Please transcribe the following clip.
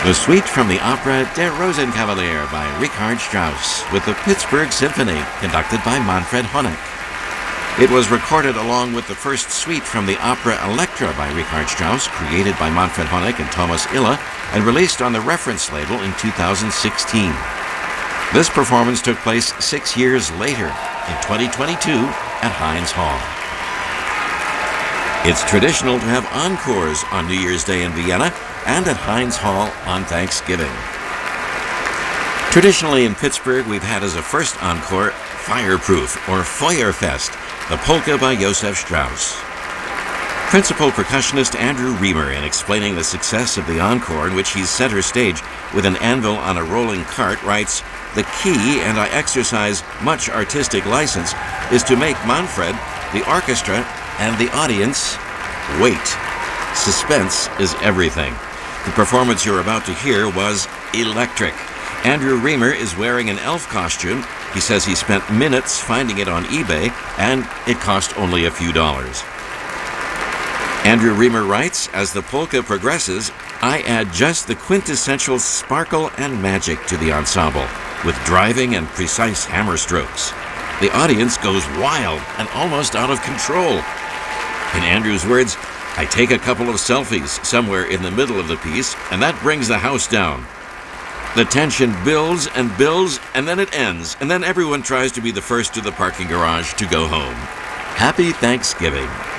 The suite from the opera Der Rosenkavalier by Richard Strauss with the Pittsburgh Symphony, conducted by Manfred Honeck. It was recorded along with the first suite from the opera Elektra by Richard Strauss, created by Manfred Honeck and Thomas Ille, and released on the Reference label in 2016. This performance took place 6 years later, in 2022, at Heinz Hall. It's traditional to have encores on New Year's Day in Vienna and at Heinz Hall on Thanksgiving. Traditionally in Pittsburgh, we've had as a first encore Fireproof, or Feuerfest, the polka by Josef Strauss. Principal percussionist Andrew Riemer, in explaining the success of the encore, in which he's center stage with an anvil on a rolling cart, writes, "The key, and I exercise much artistic license, is to make Manfred, the orchestra, and the audience wait. Suspense is everything." The performance you're about to hear was electric. Andrew Riemer is wearing an elf costume. He says he spent minutes finding it on eBay, and it cost only a few dollars. Andrew Riemer writes, "As the polka progresses, I add just the quintessential sparkle and magic to the ensemble, with driving and precise hammer strokes. The audience goes wild and almost out of control. In Andrew's words, I take a couple of selfies somewhere in the middle of the piece, and that brings the house down. The tension builds and builds, and then it ends, and then everyone tries to be the first to the parking garage to go home. Happy Thanksgiving."